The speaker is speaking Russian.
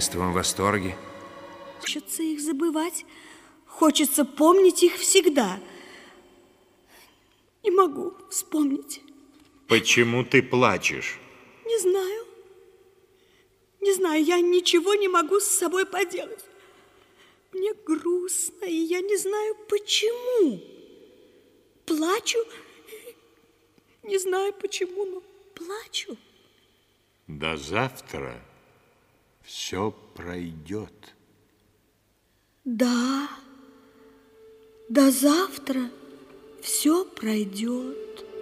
неистовом восторге. Хочется их забывать, хочется помнить их всегда. Не могу вспомнить. Почему ты плачешь? Не знаю. Не знаю, я ничего не могу с собой поделать. Мне грустно, и я не знаю, почему. Плачу, не знаю почему, но плачу. До завтра все пройдет. Да, до завтра все пройдет.